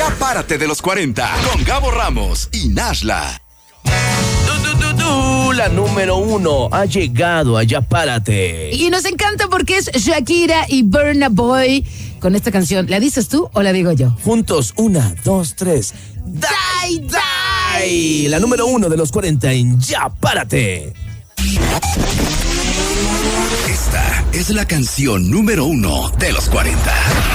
Ya párate de los 40 con Gabo Ramos y Nashla. La número 1 ha llegado a Ya Párate. Y nos encanta porque es Shakira y Burna Boy con esta canción. ¿La dices tú o la digo yo? Juntos, 1, 2, 3. ¡Dai, dai! La número 1 de los 40 en Ya Párate. Esta es la canción número 1 de los 40.